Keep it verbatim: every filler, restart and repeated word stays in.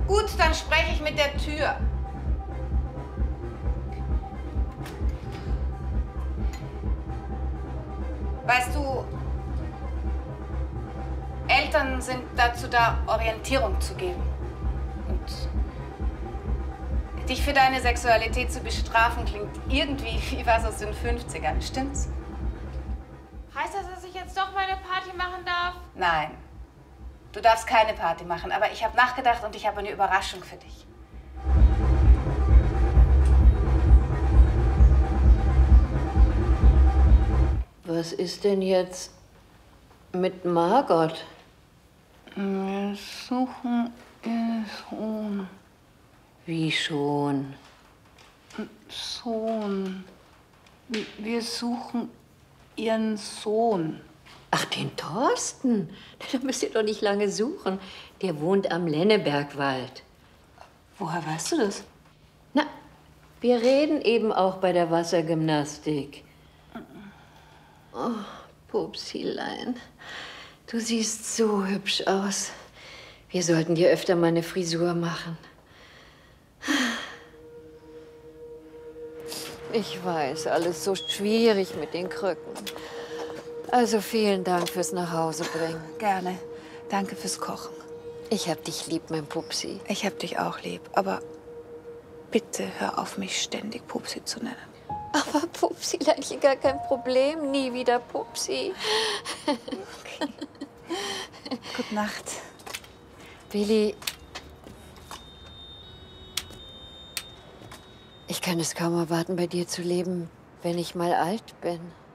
Gut, dann spreche ich mit der Tür. Weißt du, Eltern sind dazu da, Orientierung zu geben. Und dich für deine Sexualität zu bestrafen, klingt irgendwie wie was aus den fünfzigern. Stimmt's? Heißt das, dass ich jetzt doch meine Party machen darf? Nein. Du darfst keine Party machen, aber ich habe nachgedacht und ich habe eine Überraschung für dich. Was ist denn jetzt mit Margot? Wir suchen ihren Sohn. Wie schon? Sohn. Wir suchen ihren Sohn. Ach, den Thorsten? Da müsst ihr doch nicht lange suchen. Der wohnt am Lennebergwald. Woher weißt du das? Na, wir reden eben auch bei der Wassergymnastik. Oh, Pupsilein, du siehst so hübsch aus. Wir sollten dir öfter mal eine Frisur machen. Ich weiß, alles so schwierig mit den Krücken. Also vielen Dank fürs Nachhausebringen. Gerne. Danke fürs Kochen. Ich hab dich lieb, mein Pupsi. Ich hab dich auch lieb, aber bitte hör auf, mich ständig Pupsi zu nennen. Aber Pupsileinchen, gar kein Problem. Nie wieder Pupsi. Okay. Gute Nacht. Billy, ich kann es kaum erwarten, bei dir zu leben, wenn ich mal alt bin.